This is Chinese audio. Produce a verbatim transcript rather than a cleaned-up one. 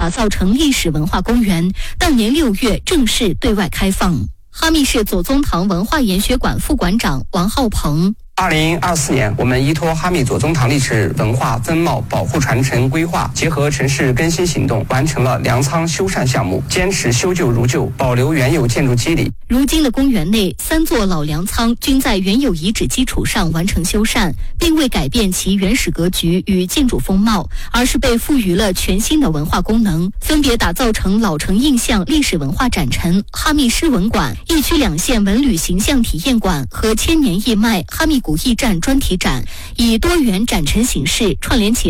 打造成历史文化公园，当年六月正式对外开放。哈密市左宗棠文化研学馆副馆长王浩鹏。 二零二四年，我们依托哈密左宗棠历史文化风貌保护传承规划，结合城市更新行动，完成了粮仓修缮项目，坚持修旧如旧，保留原有建筑肌理。 如今的公园内三座老粮仓均在原有遗址基础上完成修缮，并未改变其原始格局与建筑风貌，而是被赋予了全新的文化功能，分别打造成老城印象历史文化展陈、哈密诗文馆、一区两县文旅形象体验馆和千年义卖哈密古驿站专题展，以多元展陈形式串联起